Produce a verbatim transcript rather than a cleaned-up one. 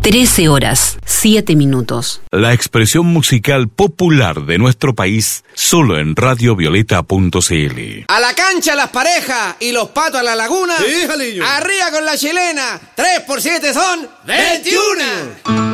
trece horas, siete minutos. La expresión musical popular de nuestro país, solo en radio violeta punto c l. A la cancha las parejas y los patos a la laguna. Sí, Jalillo. Arriba con la chilena. tres por siete son veintiuno.